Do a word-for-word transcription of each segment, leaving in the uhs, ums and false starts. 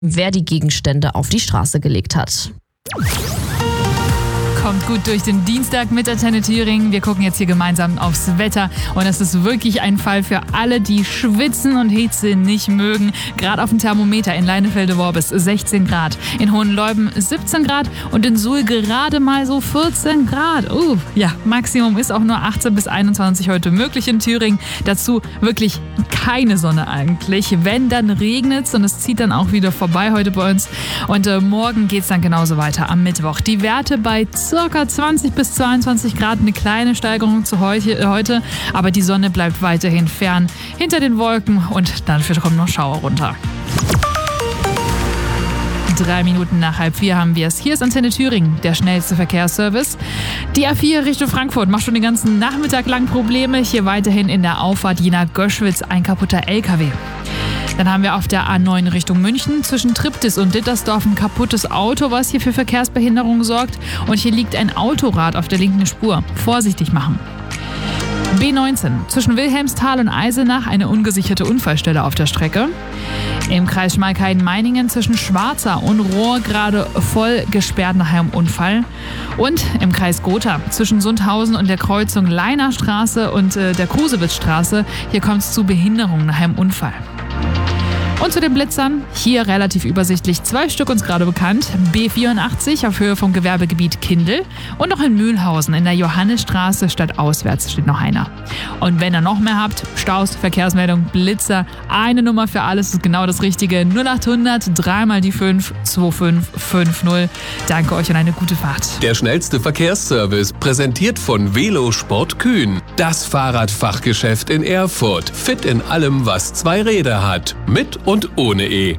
wer die Gegenstände auf die Straße gelegt hat. Kommt gut durch den Dienstag mit Antenne Thüringen. Wir gucken jetzt hier gemeinsam aufs Wetter und es ist wirklich ein Fall für alle, die schwitzen und Hitze nicht mögen. Gerade auf dem Thermometer in Leinefelde-Worbis sechzehn Grad, in Hohenleuben siebzehn Grad und in Suhl gerade mal so vierzehn Grad. Uh, ja, Maximum ist auch nur achtzehn bis einundzwanzig heute möglich in Thüringen. Dazu wirklich keine Sonne eigentlich. Wenn, dann regnet es und es zieht dann auch wieder vorbei heute bei uns. Und äh, morgen geht es dann genauso weiter am Mittwoch. Die Werte bei circa zwanzig bis zweiundzwanzig Grad, eine kleine Steigerung zu heute, aber die Sonne bleibt weiterhin fern hinter den Wolken und dafür kommen noch Schauer runter. Drei Minuten nach halb vier haben wir es. Hier ist Antenne Thüringen, der schnellste Verkehrsservice. Die A vier Richtung Frankfurt macht schon den ganzen Nachmittag lang Probleme. Hier weiterhin in der Auffahrt Jena-Göschwitz ein kaputter L K W. Dann haben wir auf der A neun Richtung München zwischen Triptis und Dittersdorf ein kaputtes Auto, was hier für Verkehrsbehinderung sorgt. Und hier liegt ein Autorad auf der linken Spur. Vorsichtig machen. B neunzehn zwischen Wilhelmsthal und Eisenach eine ungesicherte Unfallstelle auf der Strecke. Im Kreis Schmalkalden-Meiningen zwischen Schwarzer und Rohr gerade voll gesperrt nach einem Unfall. Und im Kreis Gotha zwischen Sundhausen und der Kreuzung Leinerstraße und äh, der Krusewitzstraße. Hier kommt es zu Behinderungen nach einem Unfall. Und zu den Blitzern, hier relativ übersichtlich, zwei Stück uns gerade bekannt. B vierundachtzig auf Höhe vom Gewerbegebiet Kindl und noch in Mühlhausen in der Johannisstraße stadtauswärts steht noch einer. Und wenn ihr noch mehr habt, Staus, Verkehrsmeldung, Blitzer, eine Nummer für alles ist genau das Richtige. null achthundert, dreimal die fünf, zwei fünf fünf null. Danke euch und eine gute Fahrt. Der schnellste Verkehrsservice, präsentiert von Velosport Kühn. Das Fahrradfachgeschäft in Erfurt. Fit in allem, was zwei Räder hat. Mit und ohne E.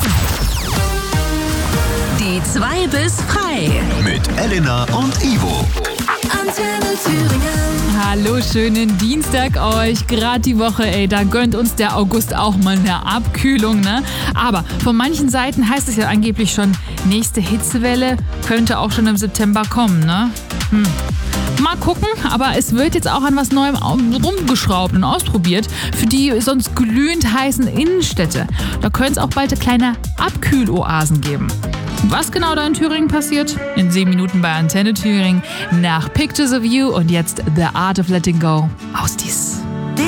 Die zwei bis frei. Mit Elena und Ivo. Antenne Thüringen. Hallo, schönen Dienstag euch. Gerade die Woche, ey, da gönnt uns der August auch mal eine Abkühlung, ne? Aber von manchen Seiten heißt es ja angeblich schon, nächste Hitzewelle könnte auch schon im September kommen, ne? Hm. Mal gucken, aber es wird jetzt auch an was Neuem rumgeschraubt und ausprobiert für die sonst glühend heißen Innenstädte. Da könnte es auch bald kleine Abkühloasen geben. Was genau da in Thüringen passiert? In sieben Minuten bei Antenne Thüringen nach Pictures of You und jetzt The Art of Letting Go. Aus dies.